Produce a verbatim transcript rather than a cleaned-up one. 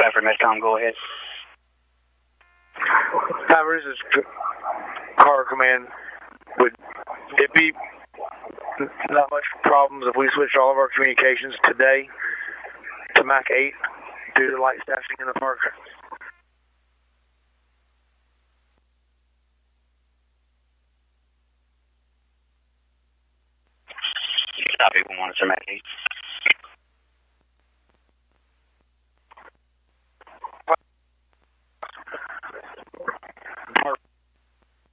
Stafford, Medcom, go ahead. Stafford, this is Carter Command. Would it be not much problems if we switched all of our communications today to Mac eight due to light staffing in the park? Copy, we monitor Mac eight.